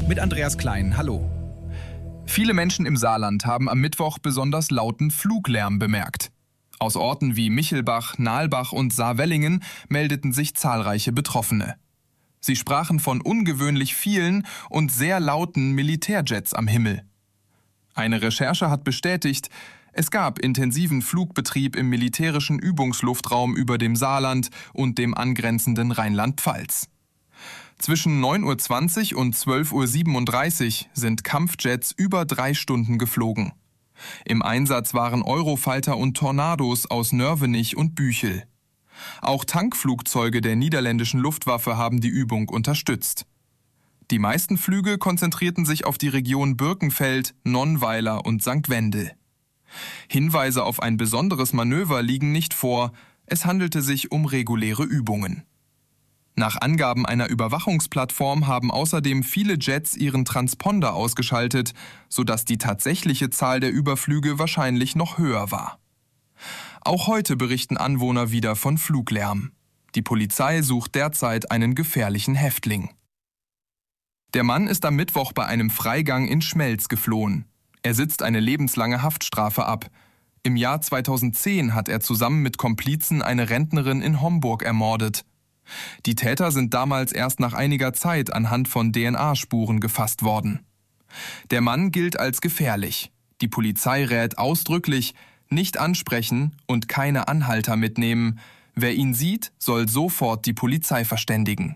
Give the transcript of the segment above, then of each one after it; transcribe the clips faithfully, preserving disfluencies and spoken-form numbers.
mit Andreas Klein. Hallo. Viele Menschen im Saarland haben am Mittwoch besonders lauten Fluglärm bemerkt. Aus Orten wie Michelbach, Nalbach und Saarwellingen meldeten sich zahlreiche Betroffene. Sie sprachen von ungewöhnlich vielen und sehr lauten Militärjets am Himmel. Eine Recherche hat bestätigt, es gab intensiven Flugbetrieb im militärischen Übungsluftraum über dem Saarland und dem angrenzenden Rheinland-Pfalz. Zwischen neun Uhr zwanzig und zwölf Uhr siebenunddreißig sind Kampfjets über drei Stunden geflogen. Im Einsatz waren Eurofighter und Tornados aus Nörvenich und Büchel. Auch Tankflugzeuge der niederländischen Luftwaffe haben die Übung unterstützt. Die meisten Flüge konzentrierten sich auf die Region Birkenfeld, Nonnweiler und Sankt Wendel. Hinweise auf ein besonderes Manöver liegen nicht vor, es handelte sich um reguläre Übungen. Nach Angaben einer Überwachungsplattform haben außerdem viele Jets ihren Transponder ausgeschaltet, sodass die tatsächliche Zahl der Überflüge wahrscheinlich noch höher war. Auch heute berichten Anwohner wieder von Fluglärm. Die Polizei sucht derzeit einen gefährlichen Häftling. Der Mann ist am Mittwoch bei einem Freigang in Schmelz geflohen. Er sitzt eine lebenslange Haftstrafe ab. Im Jahr zweitausendzehn hat er zusammen mit Komplizen eine Rentnerin in Homburg ermordet. Die Täter sind damals erst nach einiger Zeit anhand von D N A-Spuren gefasst worden. Der Mann gilt als gefährlich. Die Polizei rät ausdrücklich, nicht ansprechen und keine Anhalter mitnehmen. Wer ihn sieht, soll sofort die Polizei verständigen.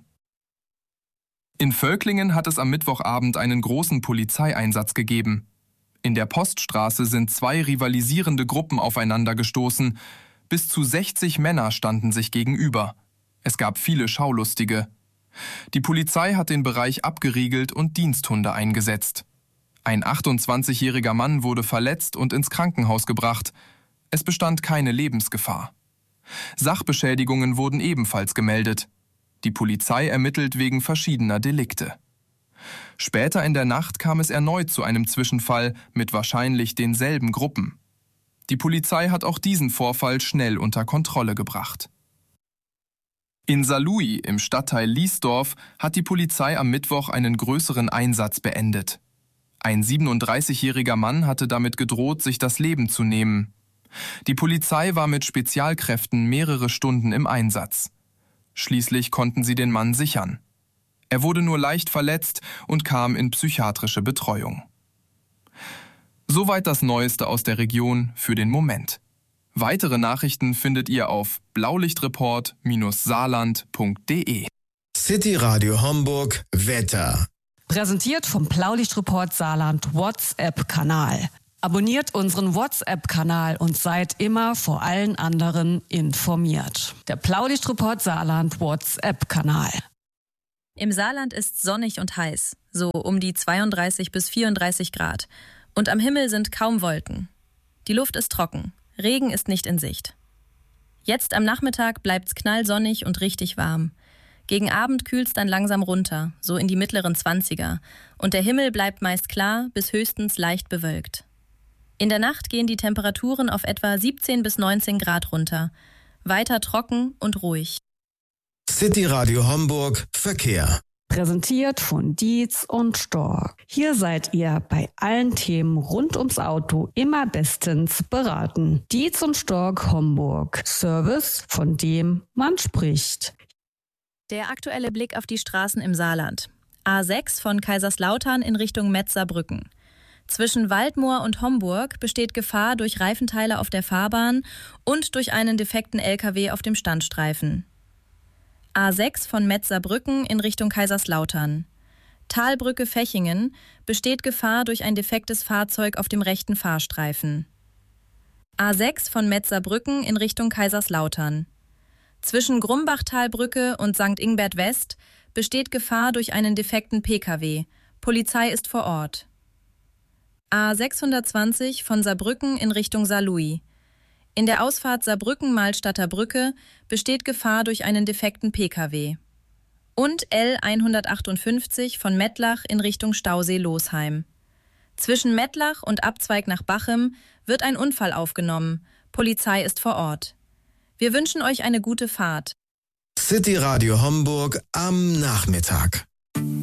In Völklingen hat es am Mittwochabend einen großen Polizeieinsatz gegeben. In der Poststraße sind zwei rivalisierende Gruppen aufeinander gestoßen. Bis zu sechzig Männer standen sich gegenüber. Es gab viele Schaulustige. Die Polizei hat den Bereich abgeriegelt und Diensthunde eingesetzt. Ein achtundzwanzigjähriger Mann wurde verletzt und ins Krankenhaus gebracht. Es bestand keine Lebensgefahr. Sachbeschädigungen wurden ebenfalls gemeldet. Die Polizei ermittelt wegen verschiedener Delikte. Später in der Nacht kam es erneut zu einem Zwischenfall mit wahrscheinlich denselben Gruppen. Die Polizei hat auch diesen Vorfall schnell unter Kontrolle gebracht. In Saarlouis im Stadtteil Liesdorf hat die Polizei am Mittwoch einen größeren Einsatz beendet. Ein siebenunddreißigjähriger Mann hatte damit gedroht, sich das Leben zu nehmen. Die Polizei war mit Spezialkräften mehrere Stunden im Einsatz. Schließlich konnten sie den Mann sichern. Er wurde nur leicht verletzt und kam in psychiatrische Betreuung. Soweit das Neueste aus der Region für den Moment. Weitere Nachrichten findet ihr auf blaulichtreport Saarland punkt de. City Radio Homburg Wetter. Präsentiert vom Blaulichtreport Saarland WhatsApp-Kanal. Abonniert unseren WhatsApp-Kanal und seid immer vor allen anderen informiert. Der Blaulichtreport Saarland WhatsApp-Kanal. Im Saarland ist sonnig und heiß, so um die zweiunddreißig bis vierunddreißig Grad. Und am Himmel sind kaum Wolken. Die Luft ist trocken. Regen ist nicht in Sicht. Jetzt am Nachmittag bleibt's knallsonnig und richtig warm. Gegen Abend kühlt's dann langsam runter, so in die mittleren Zwanziger. Und der Himmel bleibt meist klar bis höchstens leicht bewölkt. In der Nacht gehen die Temperaturen auf etwa siebzehn bis neunzehn Grad runter. Weiter trocken und ruhig. City Radio Homburg Verkehr. Präsentiert von Dietz und Stork. Hier seid ihr bei allen Themen rund ums Auto immer bestens beraten. Dietz und Stork Homburg. Service, von dem man spricht. Der aktuelle Blick auf die Straßen im Saarland. A sechs von Kaiserslautern in Richtung Metzerbrücken. Zwischen Waldmoor und Homburg besteht Gefahr durch Reifenteile auf der Fahrbahn und durch einen defekten L K W auf dem Standstreifen. A sechs von Metzerbrücken in Richtung Kaiserslautern. Talbrücke Fechingen besteht Gefahr durch ein defektes Fahrzeug auf dem rechten Fahrstreifen. A sechs von Metzerbrücken in Richtung Kaiserslautern. Zwischen Grumbachtalbrücke und Sankt Ingbert West besteht Gefahr durch einen defekten P K W. Polizei ist vor Ort. A sechshundertzwanzig von Saarbrücken in Richtung Saarlouis. In der Ausfahrt Saarbrücken-Malstadter Brücke besteht Gefahr durch einen defekten P K W. Und L hundertachtundfünfzig von Mettlach in Richtung Stausee-Losheim. Zwischen Mettlach und Abzweig nach Bachem wird ein Unfall aufgenommen. Polizei ist vor Ort. Wir wünschen euch eine gute Fahrt. City Radio Homburg am Nachmittag.